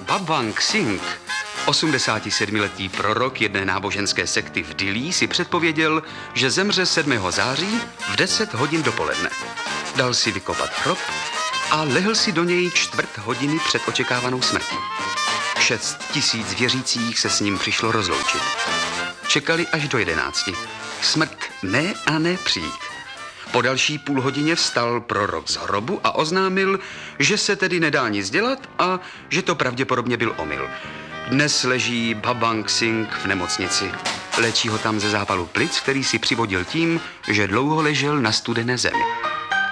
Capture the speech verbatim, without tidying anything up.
Babang Singh, osmdesátisedmiletý prorok jedné náboženské sekty v Dillí, si předpověděl, že zemře sedmého září v deset hodin dopoledne. Dal si vykopat hrob a lehl si do něj čtvrt hodiny před očekávanou smrtí. Šest tisíc věřících se s ním přišlo rozloučit. Čekali až do jedenácti. Smrt ne a ne přijít. Po další půl hodině vstal prorok z hrobu a oznámil, že se tedy nedá nic dělat a že to pravděpodobně byl omyl. Dnes leží Babang Singh v nemocnici. Léčí ho tam ze zápalu plic, který si přivodil tím, že dlouho ležel na studené zemi.